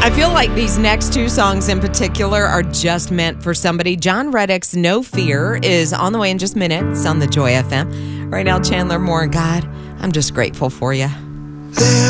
I feel like these next two songs in particular are just meant for somebody. John Reddick's No Fear is on the way in just minutes on the Joy FM. Right now, Chandler Moore, God, I'm just grateful for you.